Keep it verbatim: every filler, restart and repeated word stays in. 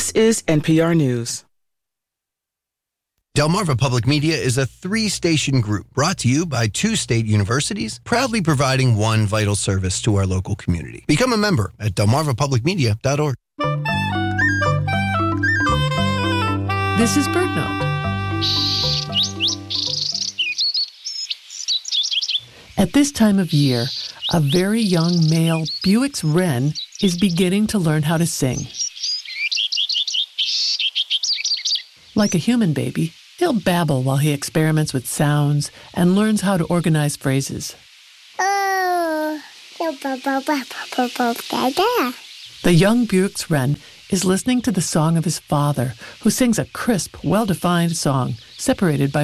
This is N P R News. Delmarva Public Media is a three-station group brought to you by two state universities, proudly providing one vital service to our local community. Become a member at delmarva public media dot org. This is BirdNote. At this time of year, a very young male Bewick's wren is beginning to learn how to sing. Like a human baby, he'll babble while he experiments with sounds and learns how to organize phrases. Oh, The young Bewick's wren is listening to the song of his father, who sings a crisp, well-defined song, separated by